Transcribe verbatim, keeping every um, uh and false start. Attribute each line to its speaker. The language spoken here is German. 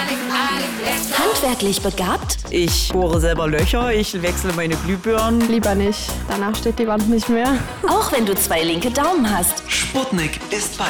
Speaker 1: Handwerklich begabt?
Speaker 2: Ich bohre selber Löcher, ich wechsle meine Glühbirnen.
Speaker 3: Lieber nicht, danach steht die Wand nicht mehr.
Speaker 1: Auch wenn du zwei linke Daumen hast.
Speaker 4: Sputnik ist bei